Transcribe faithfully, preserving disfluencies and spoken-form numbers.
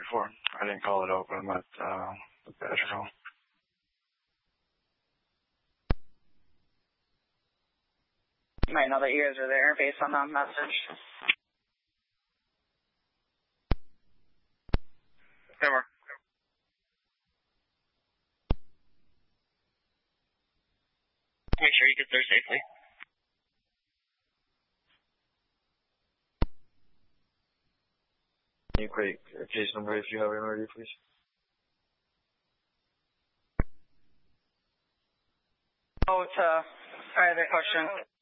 before. I didn't call it open. I'm at uh, the Badgerville. You might know that you guys are there based on that message. Over. Make sure you get there safely. Can you create a case number if you have it already, please? Oh, to, sorry, other question.